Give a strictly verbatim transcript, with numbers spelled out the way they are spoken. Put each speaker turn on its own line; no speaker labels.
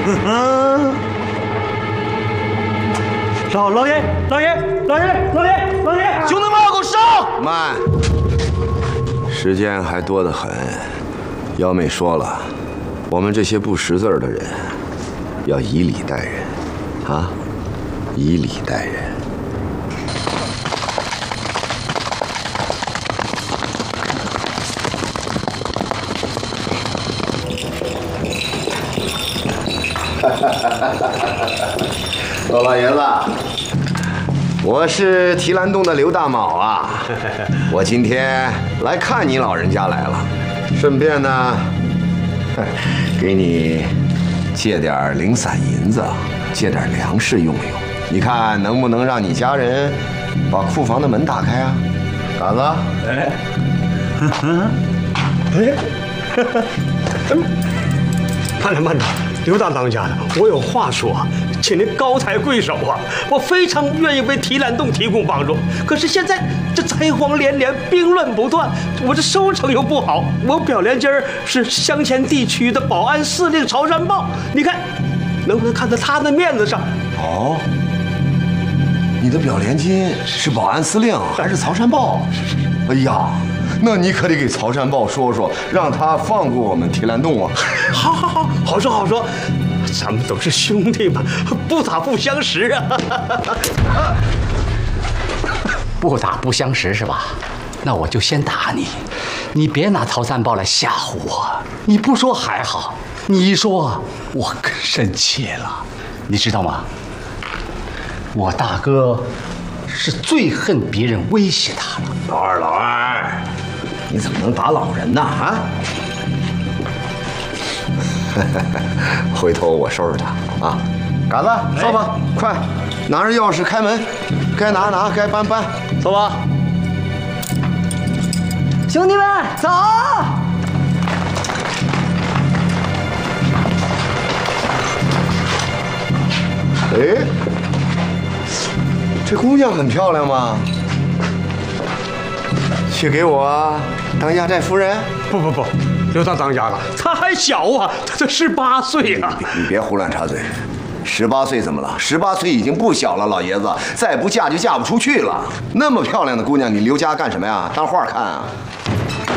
嗯。老老爷，老爷，老爷，老爷，老爷！兄弟们，给我上！
慢，时间还多得很。幺妹说了，我们这些不识字儿的人，要以礼待人，啊，以礼待人。老老爷子，我是提篮洞的刘大卯啊，我今天来看你老人家来了，顺便呢，给你借点零散银子，借点粮食用用。你看能不能让你家人把库房的门打开啊？嘎子，哎，
哎，慢着慢着，刘大当家的，我有话说。请您高抬贵手啊！我非常愿意为提篮洞提供帮助，可是现在这灾荒连连，兵乱不断，我这收成又不好。我表连今儿是乡前地区的保安司令曹山豹，你看能不能看在他的面子上？
哦，你的表连金是保安司令还是曹山豹？哎呀，那你可得给曹山豹说说，让他放过我们提篮洞啊！
好好好，好说好说。咱们都是兄弟嘛，不打不相识啊！
不打不相识是吧？那我就先打你，你别拿曹三豹来吓唬我。你不说还好，你一说，我更生气了。你知道吗？我大哥是最恨别人威胁他了。
老二，老二，你怎么能打老人呢？啊！回头我收拾他啊！嘎子，扫把，快拿着钥匙开门，该拿拿，该搬搬，走吧。
兄弟们，走！
哎，这姑娘很漂亮吗？去给我当压寨夫人？
不不不。刘大当家了，他还小啊，他才十八岁啊！
你别胡乱插嘴，十八岁怎么了？十八岁已经不小了，老爷子，再不嫁就嫁不出去了。那么漂亮的姑娘，你留家干什么呀？当画看啊？